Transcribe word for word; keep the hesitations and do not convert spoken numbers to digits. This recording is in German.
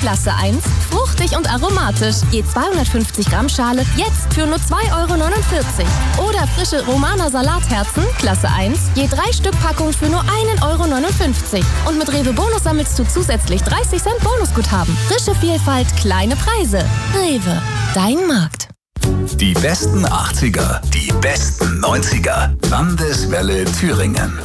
Klasse eins, fruchtig und aromatisch. Je zweihundertfünfzig Gramm Schale, jetzt für nur zwei Euro neunundvierzig. Oder frische Romana Salatherzen, Klasse eins, je drei Stück Packung für nur einen Euro neunundfünfzig. Und mit Rewe Bonus sammelst du zusätzlich dreißig Cent Bonusguthaben. Frische Vielfalt, kleine Preise. Rewe, dein Markt. Die besten achtziger, die besten neunziger. Landeswelle Thüringen.